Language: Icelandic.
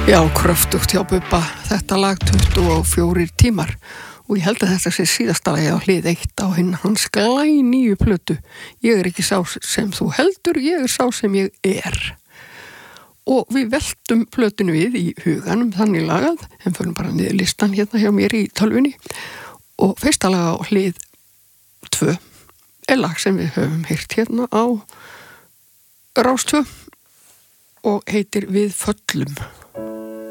Já, kröftugt hjá Bubba, þetta lag 24 tímar og ég held að þetta sé síðasta lagi á hlið 1 á hans glænýju plötu. Ég er ekki sá sem þú heldur, ég er sá sem ég er. Og við veltum plötinu við í huganum þannig lagað, en förum bara niður listan hérna hjá mér í tölvunni. Og fyrsta lag á hlið 2 er lag sem við höfum heyrt hérna á Rás 2 og heitir Við föllum.